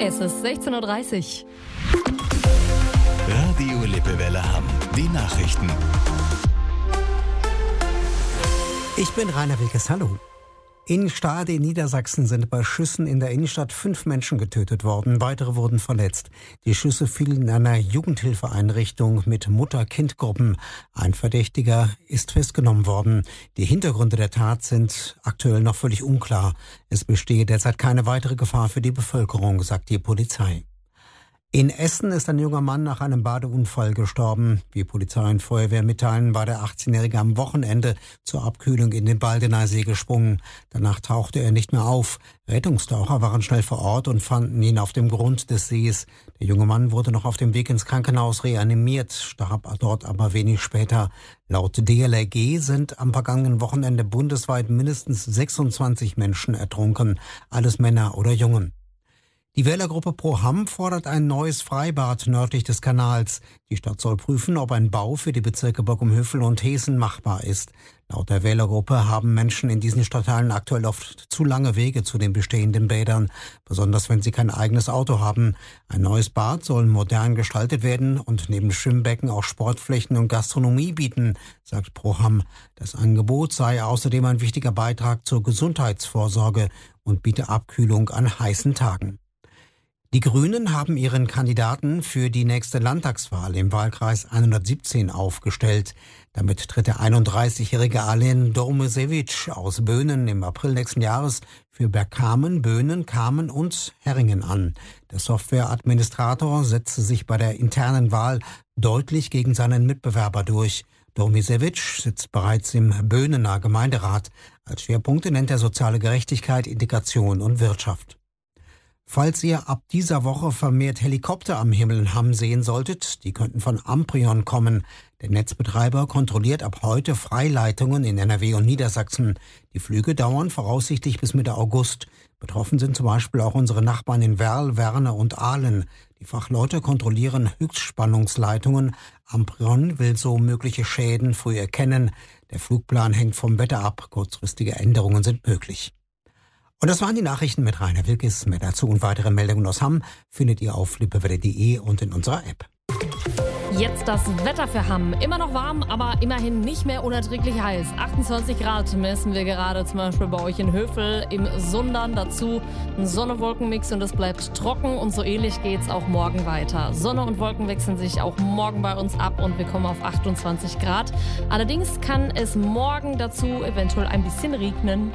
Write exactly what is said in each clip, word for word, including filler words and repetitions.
Es ist sechzehn Uhr dreißig. Radio Lippewelle Hamm. Die Nachrichten. Ich bin Rainer Wilkes. Hallo. In Stade in Niedersachsen sind bei Schüssen in der Innenstadt fünf Menschen getötet worden. Weitere wurden verletzt. Die Schüsse fielen in einer Jugendhilfeeinrichtung mit Mutter-Kind-Gruppen. Ein Verdächtiger ist festgenommen worden. Die Hintergründe der Tat sind aktuell noch völlig unklar. Es bestehe derzeit keine weitere Gefahr für die Bevölkerung, sagt die Polizei. In Essen ist ein junger Mann nach einem Badeunfall gestorben. Wie Polizei und Feuerwehr mitteilen, war der achtzehnjährige am Wochenende zur Abkühlung in den Baldener See gesprungen. Danach tauchte er nicht mehr auf. Rettungstaucher waren schnell vor Ort und fanden ihn auf dem Grund des Sees. Der junge Mann wurde noch auf dem Weg ins Krankenhaus reanimiert, starb dort aber wenig später. Laut D L R G sind am vergangenen Wochenende bundesweit mindestens sechsundzwanzig Menschen ertrunken, alles Männer oder Jungen. Die Wählergruppe Pro Hamm fordert ein neues Freibad nördlich des Kanals. Die Stadt soll prüfen, ob ein Bau für die Bezirke Bockum-Hövel und Heeßen machbar ist. Laut der Wählergruppe haben Menschen in diesen Stadtteilen aktuell oft zu lange Wege zu den bestehenden Bädern, besonders wenn sie kein eigenes Auto haben. Ein neues Bad soll modern gestaltet werden und neben Schwimmbecken auch Sportflächen und Gastronomie bieten, sagt Pro Hamm. Das Angebot sei außerdem ein wichtiger Beitrag zur Gesundheitsvorsorge und biete Abkühlung an heißen Tagen. Die Grünen haben ihren Kandidaten für die nächste Landtagswahl im Wahlkreis hundertsiebzehn aufgestellt. Damit tritt der einunddreißigjährige Alen Dormesewitsch aus Böhnen im April nächsten Jahres für Bergkamen, Böhnen, Kamen und Herringen an. Der Softwareadministrator setzte sich bei der internen Wahl deutlich gegen seinen Mitbewerber durch. Dormesewitsch sitzt bereits im Böhnener Gemeinderat. Als Schwerpunkte nennt er soziale Gerechtigkeit, Integration und Wirtschaft. Falls ihr ab dieser Woche vermehrt Helikopter am Himmel in Hamm sehen solltet, die könnten von Amprion kommen. Der Netzbetreiber kontrolliert ab heute Freileitungen in N R W und Niedersachsen. Die Flüge dauern voraussichtlich bis Mitte August. Betroffen sind zum Beispiel auch unsere Nachbarn in Werl, Werne und Ahlen. Die Fachleute kontrollieren Höchstspannungsleitungen. Amprion will so mögliche Schäden früh erkennen. Der Flugplan hängt vom Wetter ab. Kurzfristige Änderungen sind möglich. Und das waren die Nachrichten mit Rainer Wilkes. Mehr dazu und weitere Meldungen aus Hamm findet ihr auf lippewelle punkt de und in unserer App. Jetzt das Wetter für Hamm. Immer noch warm, aber immerhin nicht mehr unerträglich heiß. achtundzwanzig Grad messen wir gerade zum Beispiel bei euch in Hövel im Sundern. Dazu ein Sonne-Wolken-Mix und es bleibt trocken und so ähnlich geht's auch morgen weiter. Sonne und Wolken wechseln sich auch morgen bei uns ab und wir kommen auf achtundzwanzig Grad. Allerdings kann es morgen dazu eventuell ein bisschen regnen.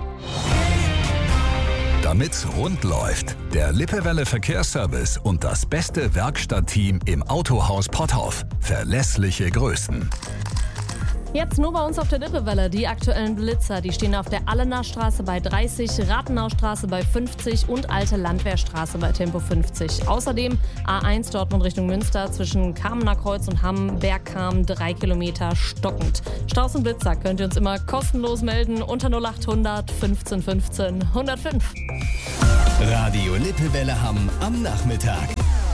Damit's rund läuft, der Lippewelle Verkehrsservice und das beste Werkstattteam im Autohaus Potthoff. Verlässliche Größen. Jetzt nur bei uns auf der Lippewelle. Die aktuellen Blitzer, die stehen auf der Allener Straße bei dreißig, Rathenaustraße bei fünfzig und Alte Landwehrstraße bei Tempo fünfzig. Außerdem A eins Dortmund Richtung Münster zwischen Kamener Kreuz und Hamm, Bergkamen, drei Kilometer stockend. Staus und Blitzer könnt ihr uns immer kostenlos melden unter null achthundert fünfzehn fünfzehn hundertfünf. Radio Lippewelle Hamm am Nachmittag.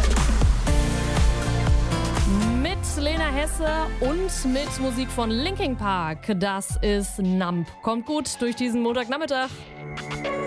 Mit Lena Hesse und mit Musik von Linkin Park. Das ist Numb. Kommt gut durch diesen Montagnachmittag.